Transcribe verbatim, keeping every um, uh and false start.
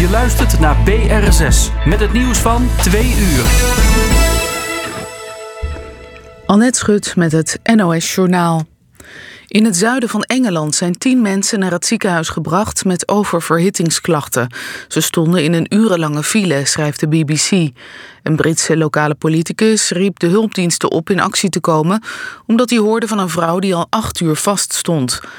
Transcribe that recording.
Je luistert naar B R zes met het nieuws van twee uur. Annette Schut met het N O S-journaal. In het zuiden van Engeland zijn tien mensen naar het ziekenhuis gebracht met oververhittingsklachten. Ze stonden in een urenlange file, schrijft de B B C. Een Britse lokale politicus riep de hulpdiensten op in actie te komen, omdat hij hoorde van een vrouw die al acht uur vaststond.